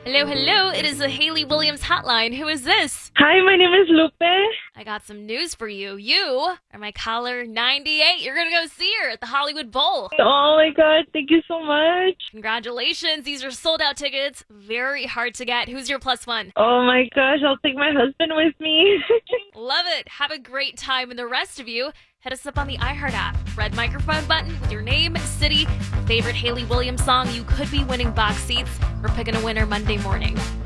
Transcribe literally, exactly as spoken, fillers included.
Hello, hello. It is the Hayley Williams hotline. Who is this? Hi, my name is Lupe. I got some news for you. You are my caller ninety-eight. You're going to go see her at the Hollywood Bowl. Oh my god, thank you so much. Congratulations. These are sold out tickets. Very hard to get. Who's your plus one? Oh my gosh, I'll take my husband with me. Love it. Have a great time. And the rest of you, hit us up on the iHeart app. Red microphone button with your name, city, favorite Hayley Williams song. You could be winning box seats. We're picking a winner Monday morning.